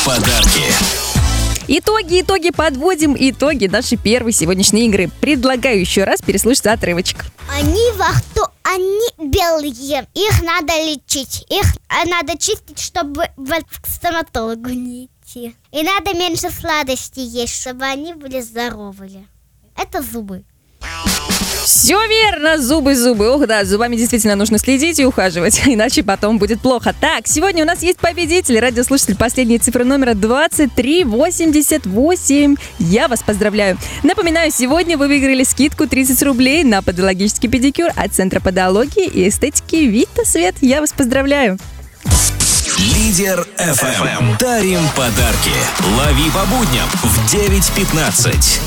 подарки. Итоги подводим итоги нашей первой сегодняшней игры. Предлагаю еще раз переслушать отрывочек. Они белые, их надо лечить, их надо чистить, чтобы к стоматологу не идти. И надо меньше сладостей есть, чтобы они были здоровые. Это зубы. Все верно, зубы. Ох да, с зубами действительно нужно следить и ухаживать, иначе потом будет плохо. Так, сегодня у нас есть победитель, радиослушатель последней цифры номера 2388. Я вас поздравляю. Напоминаю, сегодня вы выиграли скидку 30 рублей на подологический педикюр от Центра подологии и эстетики Вита Свет. Я вас поздравляю. Лидер FM. Дарим подарки. Лови по будням в 9:15.